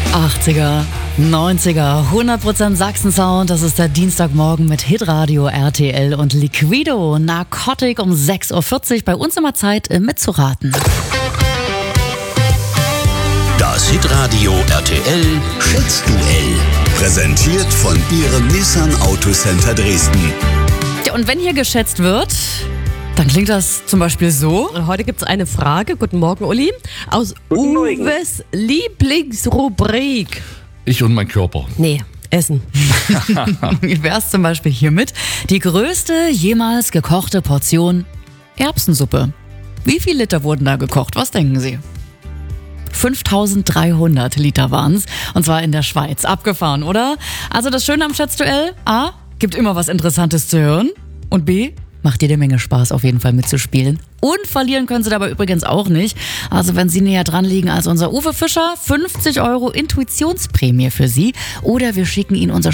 80er, 90er, 100% Sachsen-Sound. Das ist der Dienstagmorgen mit Hitradio RTL und Liquido. Narcotic um 6.40 Uhr. Bei uns immer Zeit mitzuraten. Das Hitradio RTL Schätzduell. Präsentiert von Ihrem Nissan Autocenter Dresden. Ja, und wenn hier geschätzt wird, dann klingt das zum Beispiel so. Heute gibt es eine Frage. Guten Morgen, Uli. Aus Uwes Lieblingsrubrik. Ich und mein Körper. Nee, Essen. Wie wär's zum Beispiel hiermit? Die größte jemals gekochte Portion Erbsensuppe. Wie viel Liter wurden da gekocht? Was denken Sie? 5300 Liter waren's. Und zwar in der Schweiz. Abgefahren, oder? Also das Schöne am Schätzduell: A, gibt immer was Interessantes zu hören. Und B, macht jede Menge Spaß, auf jeden Fall mitzuspielen. Und verlieren können Sie dabei übrigens auch nicht. Also wenn Sie näher dran liegen als unser Uwe Fischer, 50 € Intuitionsprämie für Sie. Oder wir schicken Ihnen unser